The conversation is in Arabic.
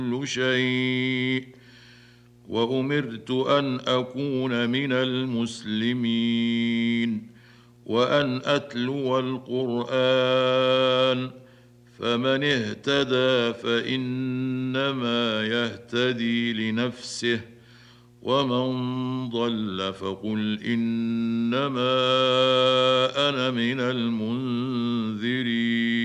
كل شيء وأمرت أن أكون من المسلمين وأن أتلو القرآن فمن اهتدى فإنما يهتدي لنفسه ومن ضل فقل إنما أنا من المنذرين